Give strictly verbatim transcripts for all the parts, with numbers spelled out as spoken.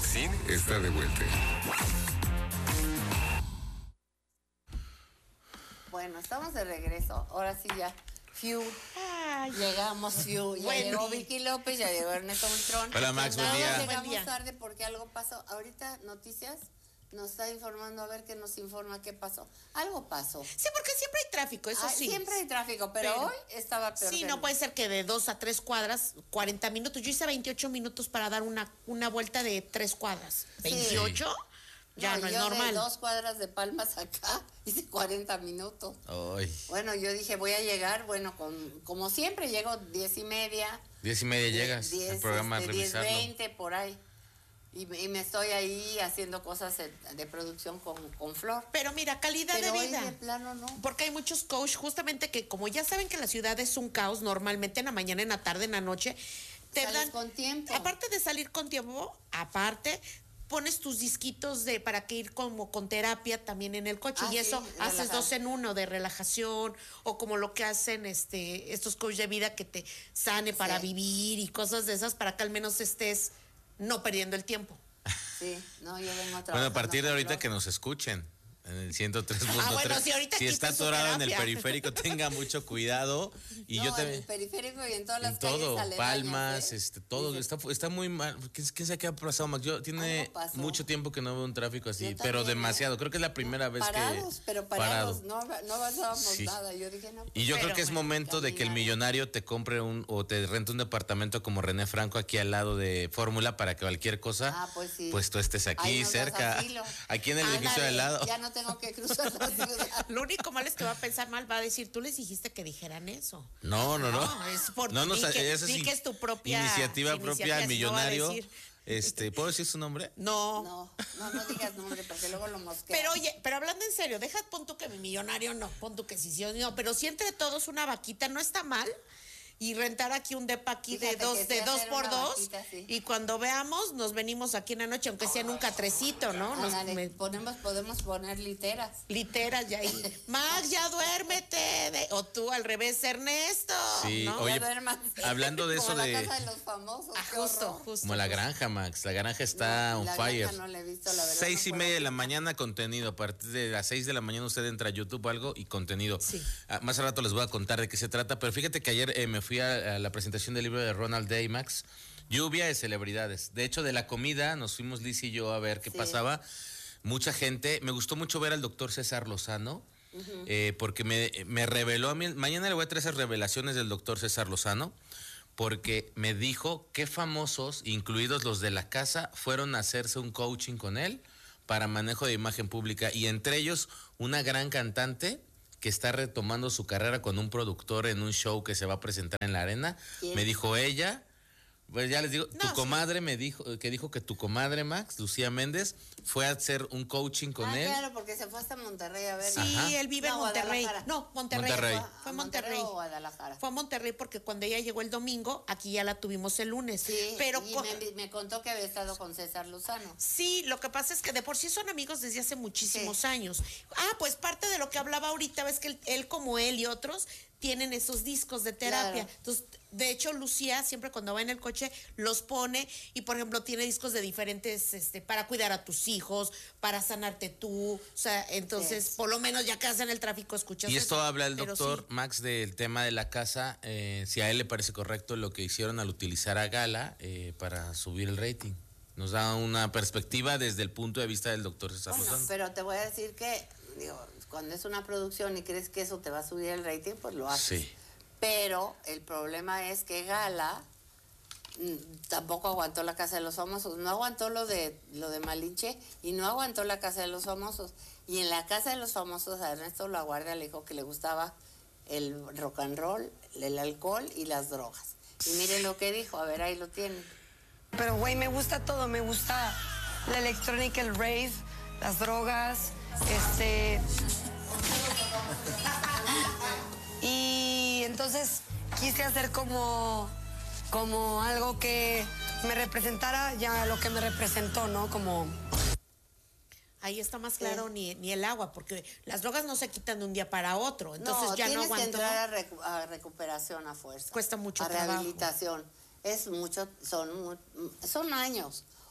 cine está de vuelta. Bueno, estamos de regreso. Ahora sí ya. Fiu. Ay, llegamos, Fiu. Ya Buen llegó día. Vicky López, ya llegó Ernesto Buitrón. Hola, Max, buen día. Llegamos Buen día. tarde porque algo pasó. Ahorita Noticias nos está informando, a ver qué nos informa qué pasó. Algo pasó. Sí, porque siempre hay tráfico, eso Ay, sí. siempre hay tráfico, pero, Pero- hoy estaba peor. Sí, que no puede ser que de dos a tres cuadras, cuarenta minutos. Yo hice veintiocho minutos para dar una, una vuelta de tres cuadras. ¿veintiocho? Ya no, es yo normal. de dos cuadras de Palmas acá hice cuarenta minutos. Ay, Bueno, yo dije, voy a llegar, bueno, con, como siempre, llego diez y media. diez y media llegas diez, al programa a este, diez, revisarlo. veinte, por ahí. Y, me- y me estoy ahí haciendo cosas de, de producción con, con Flor. Pero mira, calidad Pero de hoy vida. de plano no. Porque hay muchos coach, justamente que como ya saben que la ciudad es un caos, normalmente en la mañana, en la tarde, en la noche, te Sales dan con tiempo. Aparte de salir con tiempo, aparte pones tus disquitos de para que ir como con terapia también en el coche Ah, y eso sí, haces relajar. dos en uno de relajación o como lo que hacen este estos coach de vida que te sane para Sí. vivir y cosas de esas para que al menos estés no perdiendo el tiempo. Sí, no, yo vengo trabajando. Bueno, a partir de con ahorita Flor. que nos escuchen en el ciento tres punto tres. Ah, bueno, si ahorita si está quitas su atorado en el terapia. periférico, tenga mucho cuidado. Y No, yo en te el periférico y en todas en las calles todo, aledañas, Palmas, ¿eh? este, todo, Dice, está, está muy mal. ¿Quién, quién sabe qué ha pasado, Max? Yo tiene Algo pasó. mucho tiempo que no veo un tráfico así, Yo pero también, demasiado. ¿eh? Creo que es la primera vez parados, que pero parados, parado. no, no avanzábamos Sí. nada. Yo dije, no. Y yo Pero creo que es bueno, momento de que el caminar. millonario te compre un o te rente un departamento como René Franco aquí al lado de Fórmula para que cualquier cosa, Ah, pues sí. tú estés aquí Ahí nos das cerca, asilo. aquí en el Ándale, edificio de al lado. Ya no tengo que cruzar la ciudad. Lo único malo es que va a pensar mal, va a decir, tú les dijiste que dijeran eso. No, no, no. No, es por- no, no, di sa- que- esa di in- que es tu propia iniciativa iniciativa, propia al si no va a millonario. decir. Este, ¿puedo decir su nombre? No. No, no, no digas nombre porque luego lo mosquean. Pero oye, pero hablando en serio, deja, pon tú que mi millonario no, pon tú que sí, sí, no, pero si entre todos una vaquita no está mal y rentar aquí un depa aquí Fíjate de dos, que de sí, dos hacer por una dos vaquita, sí. y cuando veamos nos venimos aquí en la noche, aunque sea en un catrecito, ¿no? Nos Ándale, me- ponemos, podemos poner literas. literas ya ahí. Max, ya duérmete. de- o tú al revés, Ernesto. Sí, ¿no? oye, Ya duermas. hablando de Como eso la de- casa de los famosos. Ah, qué justo, horror. justo. Como la justo. granja, Max. La granja está No, on la fire. granja no la he visto, la verdad, Seis no y puedo media de la opinar. mañana, contenido. A partir de las seis de la mañana usted entra a YouTube o algo y contenido. Sí. Ah, más al rato les voy a contar de qué se trata. Pero fíjate que ayer eh, me fui a, a la presentación del libro de Ronald Day, Max. Lluvia de celebridades. De hecho, de la comida nos fuimos Liz y yo a ver qué Sí. pasaba. Mucha gente. Me gustó mucho ver al doctor César Lozano. eh, porque me, me reveló a mí. Mañana le voy a traer esas revelaciones del doctor César Lozano. Porque me dijo qué famosos, incluidos los de la casa, fueron a hacerse un coaching con él para manejo de imagen pública. Y entre ellos, una gran cantante que está retomando su carrera con un productor en un show que se va a presentar en la arena. ¿Quién? Me dijo ella. Pues ya les digo, No, tu sí. comadre me dijo, que dijo que tu comadre, Max, Lucía Méndez, fue a hacer un coaching con ah, él. claro, porque se fue hasta Monterrey a ver. Sí, Ajá. él vive No, en Monterrey. Guadalajara. No, Monterrey. Monterrey. Fue, fue ¿A Monterrey. Monterrey o Guadalajara? Fue a Monterrey porque cuando ella llegó el domingo, aquí ya la tuvimos el lunes. Sí, pero y co- me, me contó que había estado con César Lozano. sí, lo que pasa es que de por sí son amigos desde hace muchísimos Sí. años. Ah, pues parte de lo que hablaba ahorita, ves que él, él como él y otros tienen esos discos de terapia. Claro. Entonces, de hecho, Lucía siempre cuando va en el coche los pone y, por ejemplo, tiene discos de diferentes, este, para cuidar a tus hijos, para sanarte tú. O sea, entonces, Sí. por lo menos ya que hacen el tráfico, escuchas Y esto eso. habla el Pero doctor sí. Max del tema de la casa, eh, si a él le parece correcto lo que hicieron al utilizar a Gala eh, para subir el rating. Nos da una perspectiva desde el punto de vista del doctor César Bueno, Lozano. pero te voy a decir que, digo, cuando es una producción y crees que eso te va a subir el rating, pues lo haces. Sí. Pero el problema es que Gala mm, tampoco aguantó la Casa de los Famosos, no aguantó lo de lo de Malinche y no aguantó la Casa de los Famosos. Y en la Casa de los Famosos a Ernesto La Guardia le dijo que le gustaba el rock and roll, el alcohol y las drogas. Y miren lo que dijo, a ver, ahí lo tienen. Pero, güey, me gusta todo. Me gusta la electrónica, el rave, las drogas, este... Y entonces quise hacer como, como algo que me representara ya lo que me representó, ¿no? Como... Ahí está más claro ni, ni el agua, porque las drogas no se quitan de un día para otro. Entonces no, ya no tienes que aguantó. entrar a, recu- a recuperación a fuerza. Cuesta mucho a trabajo. rehabilitación. Es mucho, son, mu- son años.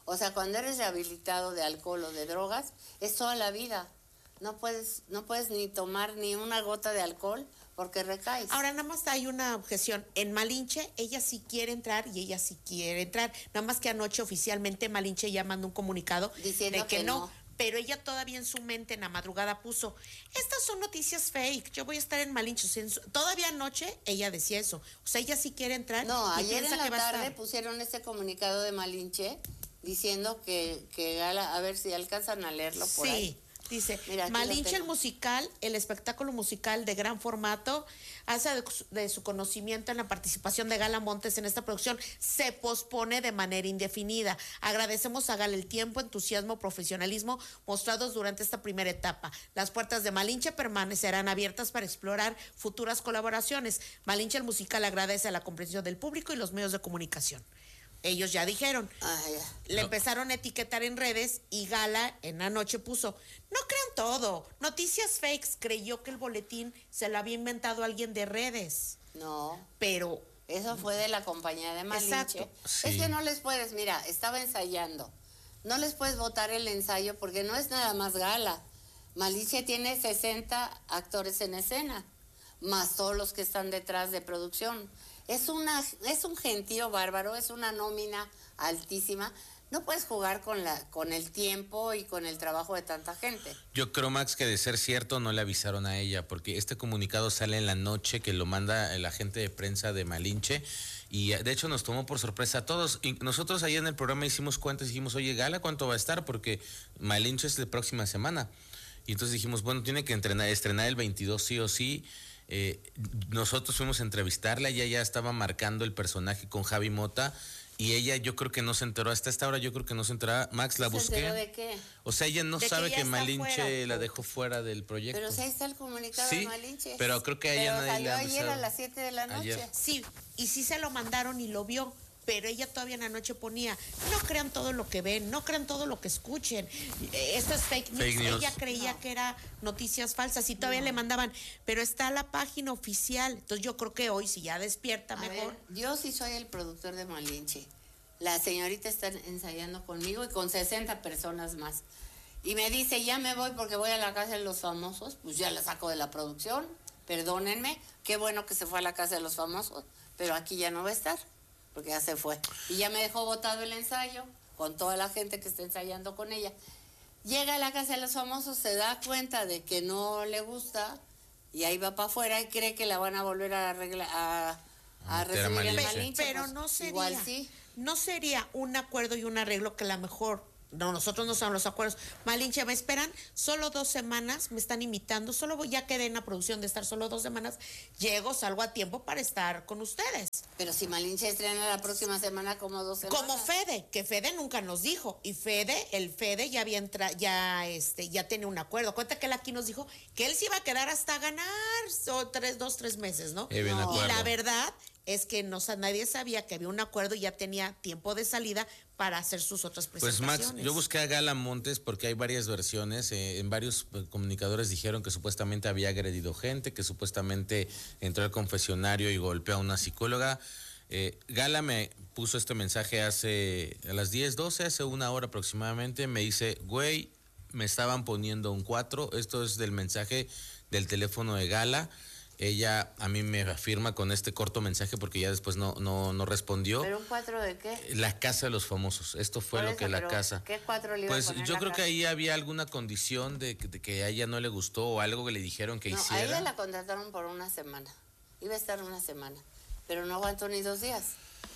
O sea, cuando eres rehabilitado de alcohol o de drogas, es toda la vida. No puedes, no puedes ni tomar ni una gota de alcohol porque recaes. Ahora, nada más hay una objeción. En Malinche, ella sí quiere entrar y ella sí quiere entrar. Nada más que anoche oficialmente Malinche ya mandó un comunicado Diciendo de que, que no. no. Pero ella todavía en su mente, en la madrugada, puso, estas son noticias fake, yo voy a estar en Malinche. O sea, en su- todavía anoche ella decía eso. O sea, ella sí quiere entrar. No, y ayer piensa en la que va a tarde estar. pusieron este comunicado de Malinche diciendo que, que Gala, a ver si alcanzan a leerlo por Sí. ahí. Dice, Mira, aquí lo Malinche el tengo. musical, el espectáculo musical de gran formato, hace de, de su conocimiento en la participación de Gala Montes en esta producción, se pospone de manera indefinida. Agradecemos a Gala el tiempo, entusiasmo, profesionalismo mostrados durante esta primera etapa. Las puertas de Malinche permanecerán abiertas para explorar futuras colaboraciones. Malinche el musical agradece a la comprensión del público y los medios de comunicación. Ellos ya dijeron. Ah, ya. Le No. empezaron a etiquetar en redes y Gala en la noche puso, no crean todo, noticias fakes, creyó que el boletín se lo había inventado alguien de redes, No, pero eso fue de la compañía de Malinche. Exacto. Sí. Es que no les puedes, mira, estaba ensayando. No les puedes votar el ensayo porque no es nada más Gala. Malinche tiene sesenta actores en escena, más todos los que están detrás de producción. Es una, es un gentío bárbaro, es una nómina altísima. No puedes jugar con la, con el tiempo y con el trabajo de tanta gente. Yo creo, Max, que de ser cierto no le avisaron a ella, porque este comunicado sale en la noche que lo manda el agente de prensa de Malinche, y de hecho nos tomó por sorpresa a todos. Y nosotros ahí en el programa hicimos cuentas y dijimos, oye, Gala, ¿cuánto va a estar? Porque Malinche es la próxima semana. Y entonces dijimos, bueno, tiene que entrenar, estrenar el veintidós sí o sí. Eh, nosotros fuimos a entrevistarla, ella ya estaba marcando el personaje con Javi Mota, y ella yo creo que no se enteró, hasta esta hora yo creo que no se enteró. Max, la ¿Se busqué. enteró de qué? O sea, ella no De que sabe ya que, está Malinche fuera. la dejó fuera del proyecto. Pero si ahí está el comunicado Sí, de Malinche. pero creo que a ella Pero nadie le salió ha ayer avisado. a las siete de la noche. Ayer. sí, y sí se lo mandaron y lo vio, pero ella todavía en la noche ponía, no crean todo lo que ven, no crean todo lo que escuchen, Eh, esto es fake news. Fake news. Ella creía que era noticias falsas y todavía le mandaban, pero está la página oficial, entonces yo creo que hoy si ya despierta A mejor. ver, yo sí soy el productor de Malinche. La señorita está ensayando conmigo y con sesenta personas más. Y me dice, ya me voy porque voy a la casa de los famosos. Pues ya la saco de la producción. Perdónenme. Qué bueno que se fue a la casa de los famosos. Pero aquí ya no va a estar. Porque ya se fue. Y ya me dejó botado el ensayo con toda la gente que está ensayando con ella. Llega a la casa de los famosos, se da cuenta de que no le gusta. Y ahí va para afuera y cree que la van a volver a arreglar. A, A a meter a recibir el Malinche. Malinche, Pero pues, no sería, igual sí. no sería un acuerdo y un arreglo que a lo mejor, no, nosotros no sabemos los acuerdos. Malinche, me esperan solo dos semanas, me están imitando, solo voy, ya quedé en la producción de estar solo dos semanas, llego, salgo a tiempo para estar con ustedes. Pero si Malinche estrena la próxima semana como dos semanas. Como Fede, que Fede nunca nos dijo, y Fede, el Fede ya había entra, ya este, ya tenía un acuerdo. Cuenta que él aquí nos dijo que él se iba a quedar hasta ganar o tres, dos, tres meses, ¿no? Eh, bien de No. Y acuerdo. la verdad es que no, nadie sabía que había un acuerdo y ya tenía tiempo de salida para hacer sus otras Pues presentaciones. Max, yo busqué a Gala Montes porque hay varias versiones. eh, en varios eh, comunicadores dijeron que supuestamente había agredido gente, que supuestamente entró al confesionario y golpeó a una psicóloga. Eh, Gala me puso este mensaje hace a las diez, doce, hace una hora aproximadamente. Me dice, güey, me estaban poniendo un cuatro. Esto es del mensaje del teléfono de Gala. Ella a mí me afirma con este corto mensaje porque ya después no, no, no respondió. ¿Pero un cuatro de qué? La casa de los famosos. Esto fue Por lo eso, que la pero casa. ¿qué cuatro le iba a Pues poner yo la creo que casa? ahí había alguna condición de que, de que a ella no le gustó o algo que le dijeron que No, a hiciera. ella la contrataron por una semana. Iba a estar una semana. Pero no aguantó ni dos días.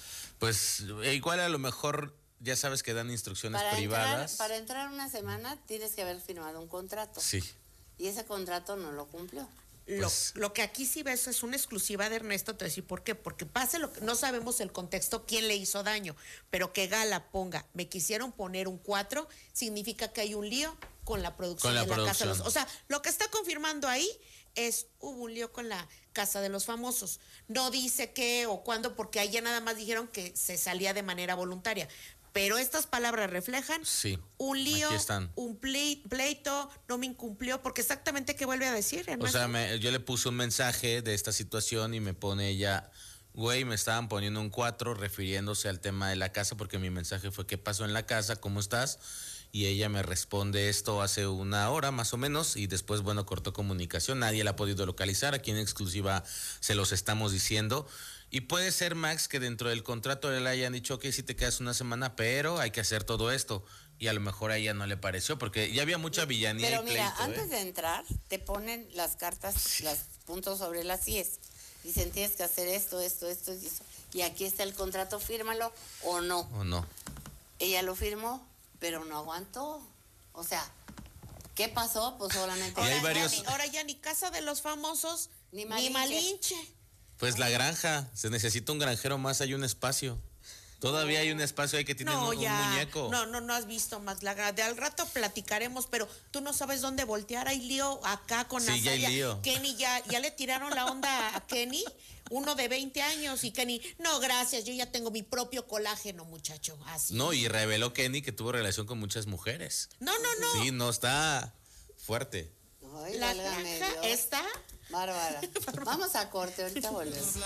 Pues eh, igual a lo mejor ya sabes que dan instrucciones Para entrar, privadas. para entrar una semana tienes que haber firmado un contrato. Sí. Y ese contrato no lo cumplió. Lo, Pues- lo que aquí sí ves es una exclusiva de Ernesto, te voy a decir por qué, porque pase lo que no sabemos el contexto, quién le hizo daño, pero que Gala ponga, me quisieron poner un cuatro, significa que hay un lío con la producción Con la de la Casa de producción. los, o sea, lo que está confirmando ahí es hubo un lío con la Casa de los Famosos. No dice qué o cuándo, porque ahí ya nada más dijeron que se salía de manera voluntaria. Pero estas palabras reflejan Sí, un lío, aquí están. un plei- pleito, no me incumplió, porque exactamente qué vuelve a decir, O Ernesto? sea, me- yo le puse un mensaje de esta situación y me pone ella, güey, me estaban poniendo un cuatro refiriéndose al tema de la casa, porque mi mensaje fue, ¿qué pasó en la casa? ¿Cómo estás? Y ella me responde esto hace una hora más o menos, y después, bueno, cortó comunicación, nadie la ha podido localizar, aquí en exclusiva se los estamos diciendo. Y puede ser, Max, que dentro del contrato le hayan dicho, ok, si te quedas una semana, pero hay que hacer todo esto. Y a lo mejor a ella no le pareció, porque ya había mucha villanía Pero y mira, pleito, antes ¿eh? de entrar, te ponen las cartas, los puntos sobre las IES. Dicen, tienes que hacer esto, esto, esto y eso. Y aquí está el contrato, fírmalo o no. ¿O no? Ella lo firmó, pero no aguantó. O sea, ¿qué pasó? Pues solamente... Y hay Ahora, varios- ya ni, ahora ya ni casa de los famosos, Ni ni Malinche. Malinche. Pues la granja, se necesita un granjero más, hay un espacio. Todavía hay un espacio ahí que tiene No, un, un ya. muñeco. No, no, no has visto, Max. La, gra- de al rato platicaremos, pero tú no sabes dónde voltear. Hay lío acá con Sí, ya hay Azaya. lío. Kenny ya, ya le tiraron la onda a Kenny, uno de veinte años, y Kenny, no, gracias, yo ya tengo mi propio colágeno, muchacho. Así. No, y reveló Kenny que tuvo relación con muchas mujeres. No, no, no. Sí, no, está fuerte. Ay, La válgame granja Dios. está. Bárbara. Vamos a corte, ahorita volvemos.